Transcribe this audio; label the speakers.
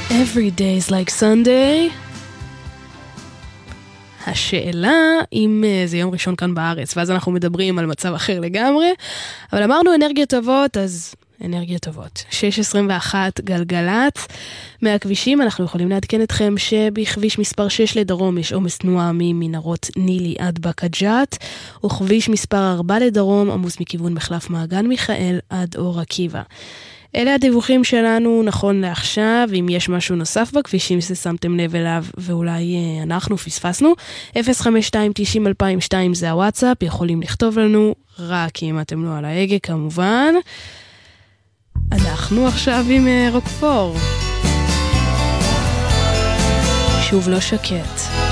Speaker 1: Every day is like Sunday. השאלה אם זה יום ראשון כאן בארץ, ואז אנחנו מדברים על מצב אחר לגמרי, אבל אמרנו אנרגיות טובות, אז אנרגיות טובות. 6:21 גלגלת. מהכבישים אנחנו יכולים לעדכן אתכם שבכביש מספר 6 לדרום יש עומס תנועה ממנהרות נילי עד בקג'ת, וכביש מספר 4 לדרום עמוס מכיוון מחלף מעגן מיכאל עד אור עקיבא. אלה הדיווחים שלנו נכון לעכשיו. אם יש משהו נוסף בכבישים ששמתם לב אליו ואולי אנחנו פספסנו, 052-90-2002 זה הוואטסאפ, יכולים לכתוב לנו, רק אם אתם לא על ההגה כמובן. אנחנו עכשיו עם רוקפור. שוב לא שקט.